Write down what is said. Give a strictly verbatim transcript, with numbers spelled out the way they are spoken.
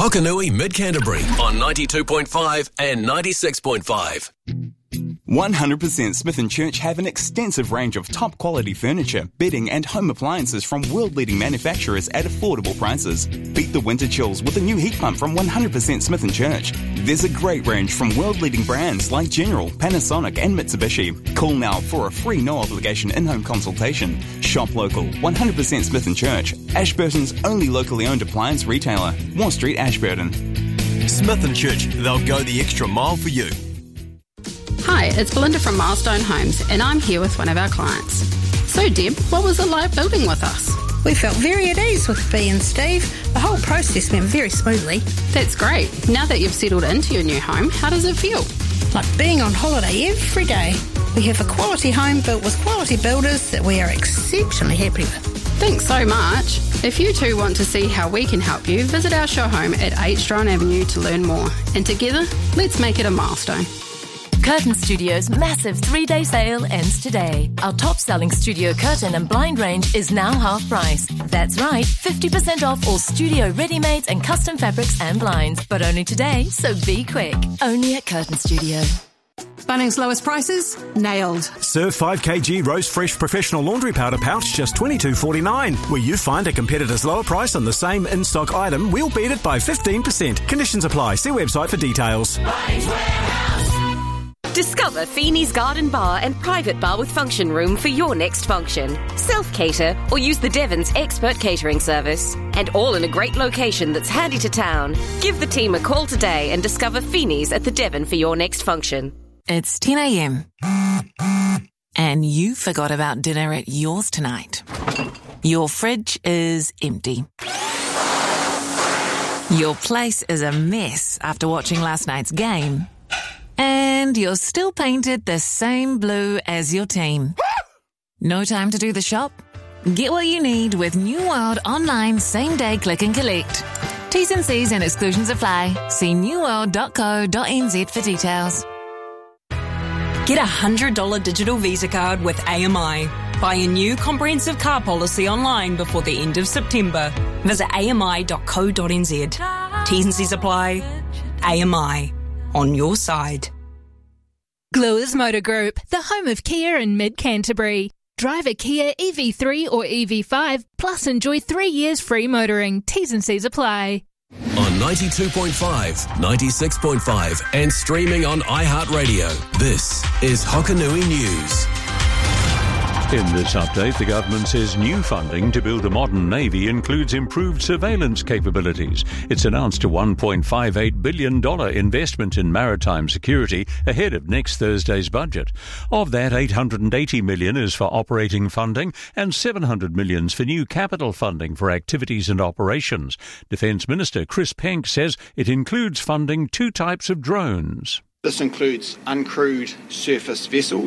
Hokanui Mid-Canterbury on ninety-two point five and ninety-six point five. one hundred percent Smith and Church have an extensive range of top quality furniture, bedding and home appliances from world-leading manufacturers at affordable prices. Beat the winter chills with a new heat pump from one hundred percent Smith and Church. There's a great range from world-leading brands like General, Panasonic and Mitsubishi. Call now for a free no-obligation in-home consultation. Shop local, one hundred percent Smith and Church, Ashburton's only locally owned appliance retailer. Moore Street, Ashburton. Smith and Church, they'll go the extra mile for you. Hi, it's Belinda from Milestone Homes, and I'm here with one of our clients. So, Deb, what was it like building with us? We felt very at ease with Bea and Steve. The whole process went very smoothly. That's great. Now that you've settled into your new home, how does it feel? Like being on holiday every day. We have a quality home built with quality builders that we are exceptionally happy with. Thanks so much. If you too want to see how we can help you, visit our show home at eight Strone Avenue to learn more. And together, let's make it a milestone. Curtain Studio's massive three-day sale ends today. Our top-selling studio curtain and blind range is now half price. That's right, fifty percent off all studio ready-mades and custom fabrics and blinds. But only today, so be quick. Only at Curtain Studio. Bunnings lowest prices? Nailed. Serve five kilogram Rose Fresh Professional Laundry Powder Pouch, just twenty-two forty-nine. Where you find a competitor's lower price on the same in-stock item, we'll beat it by fifteen percent. Conditions apply. See website for details. Bunnings Warehouse. Discover Feeney's Garden Bar and private bar with function room for your next function. Self-cater or use the Devon's expert catering service. And all in a great location that's handy to town. Give the team a call today and discover Feeney's at the Devon for your next function. It's ten a.m. and you forgot about dinner at yours tonight. Your fridge is empty. Your place is a mess after watching last night's game. And you're still painted the same blue as your team. No time to do the shop? Get what you need with New World online same-day click and collect. T's and C's and exclusions apply. See new world dot co dot n z for details. Get a one hundred dollars digital Visa card with A M I. Buy a new comprehensive car policy online before the end of September. Visit a m i dot co dot n z. T's and C's apply. A M I. On your side. Gluers Motor Group, the home of Kia in Mid-Canterbury. Drive a Kia E V three or E V five, plus enjoy three years free motoring. T's and C's apply. On ninety-two point five, ninety-six point five and streaming on iHeartRadio, this is Hokanui News. In this update, the government says new funding to build a modern navy includes improved surveillance capabilities. It's announced a one point five eight billion dollars investment in maritime security ahead of next Thursday's budget. Of that, eight hundred eighty million dollars is for operating funding and seven hundred million dollars for new capital funding for activities and operations. Defence Minister Chris Penk says it includes funding two types of drones. This includes uncrewed surface vessels